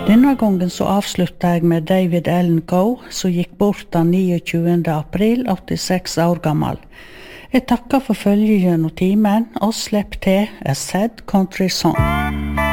Denna gången så avsluttar jag med David Allen Coe, som gick bort den 29. april, 86 år gammal. Jag tackar för följen och timen och släpp till A Sad Country Song.